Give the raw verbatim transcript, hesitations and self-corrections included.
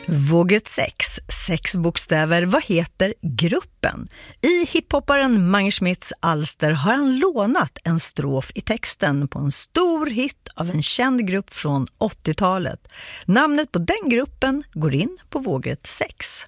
Vågrätt sex, sex bokstäver. Vad heter gruppen? I hiphopparen Mange Schmidts alster har han lånat en strof i texten på en stor hit av en känd grupp från åttiotalet. Namnet på den gruppen går in på Vågrätt sex.